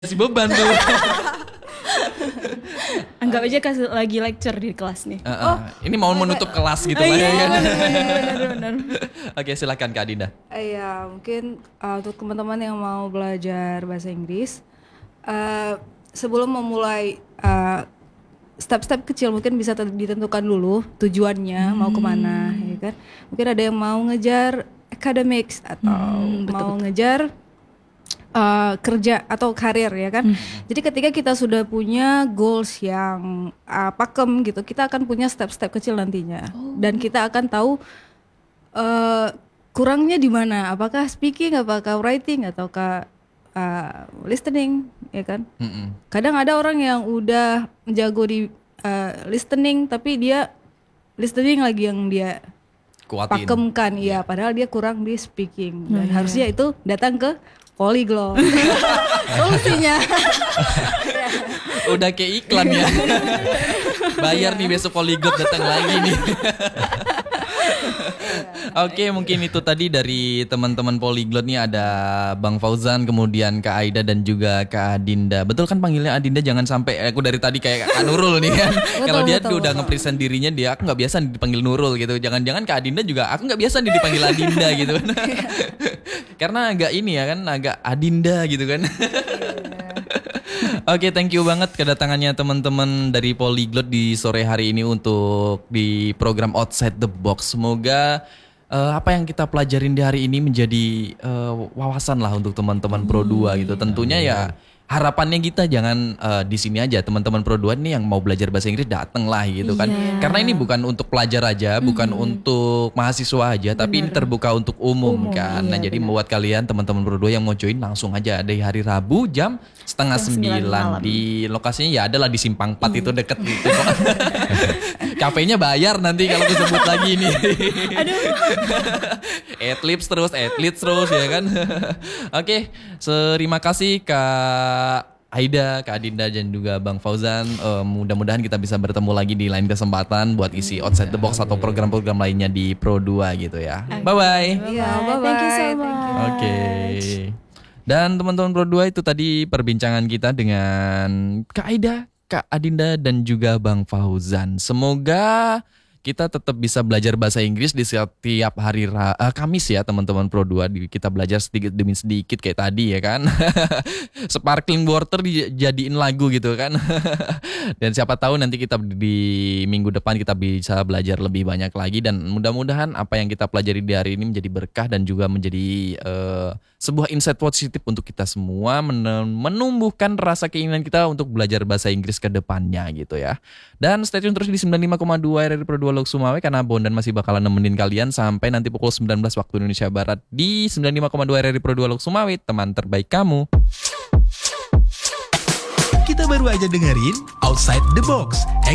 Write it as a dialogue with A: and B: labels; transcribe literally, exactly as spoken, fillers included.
A: Si beban tuh.
B: Anggap aja kasih lagi lecture di kelas nih.
A: Uh, uh. Oh, ini mau menutup kelas gitu
B: oh,
A: lah
B: iya,
A: ya kan.
B: Benar-benar.
A: Oke, silakan Kak Dinda.
C: Iya, uh, mungkin uh, untuk teman-teman yang mau belajar bahasa Inggris, uh, sebelum memulai uh, step-step kecil mungkin bisa ditentukan dulu tujuannya hmm. mau kemana, ya kan? Mungkin ada yang mau ngejar academics atau hmm, betul, mau betul. ngejar Uh, kerja atau karir ya kan. Hmm. Jadi ketika kita sudah punya goals yang uh, pakem gitu, kita akan punya step-step kecil nantinya. Oh. Dan kita akan tahu uh, kurangnya di mana. Apakah speaking, apakah writing, ataukah uh, listening, ya kan? Hmm. Kadang ada orang yang udah jago di uh, listening, tapi dia listening lagi yang dia
A: kuatin.
C: Pakemkan, ya. Padahal dia kurang di speaking. Dan hmm. harusnya itu datang ke Polyglot. Solusinya.
A: Udah kayak iklan ya. Bayar nih besok Polyglot datang lagi nih. Oke, mungkin itu tadi dari teman-teman Polyglot nih, ada Bang Fauzan, kemudian Kak Aida dan juga Kak Adinda. Betul kan panggilnya Adinda? Jangan sampai aku dari tadi kayak Kak Nurul nih kan. Kalau dia betul, udah nge-present dirinya, dia aku nggak biasa dipanggil Nurul gitu. Jangan-jangan Kak Adinda juga aku nggak biasa nih dipanggil Adinda gitu. Karena agak ini ya kan, agak Adinda gitu kan. Oke, okay, thank you banget kedatangannya teman-teman dari Polyglot di sore hari ini untuk di program Outside the Box. Semoga uh, apa yang kita pelajarin di hari ini menjadi uh, wawasan lah untuk teman-teman Pro dua gitu. Tentunya ya harapannya kita jangan uh, di sini aja, teman-teman Pro dua nih yang mau belajar bahasa Inggris dateng lah gitu kan. Yeah. Karena ini bukan untuk pelajar aja, mm-hmm. bukan untuk mahasiswa aja, tapi bener. Ini terbuka untuk umum, umum kan. Iya, nah, jadi buat kalian teman-teman Pro dua yang mau join langsung aja dari hari Rabu jam setengah sembilan di lokasinya ya adalah di Simpang empat, mm. itu deket gitu. Kafenya bayar nanti kalau aku sebut lagi nih.
B: Aduh.
A: Adlibs terus, adlibs terus ya kan. Oke, terima kasih Kak Aida, Kak Adinda dan juga Bang Fauzan. Uh, mudah-mudahan kita bisa bertemu lagi di lain kesempatan buat isi Outside the Box atau program-program lainnya di Pro dua gitu ya. Okay. Bye-bye.
C: Yeah, bye-bye.
B: Thank you so much.
A: Oke. Okay. Dan teman-teman Pro dua itu tadi perbincangan kita dengan Kak Aida, Kak Adinda dan juga Bang Fauzan. Semoga kita tetap bisa belajar bahasa Inggris di setiap hari ra- uh, Kamis ya teman-teman Pro dua. Kita belajar sedikit demi sedikit kayak tadi ya kan. Sparkling water dijadiin lagu gitu kan. Dan siapa tahu nanti kita di minggu depan kita bisa belajar lebih banyak lagi. Dan mudah-mudahan apa yang kita pelajari di hari ini menjadi berkah dan juga menjadi uh, sebuah insight positif untuk kita semua, menumbuhkan rasa keinginan kita untuk belajar bahasa Inggris ke depannya gitu ya. Dan stay tune terus di sembilan puluh lima koma dua R R I Pro dua Lok Sumawe, karena Bondan masih bakalan nemenin kalian sampai nanti pukul sembilan belas waktu Indonesia Barat di sembilan puluh lima koma dua R R I Pro dua Lok Sumawe, teman terbaik kamu.
D: Kita baru aja dengerin Outside the Box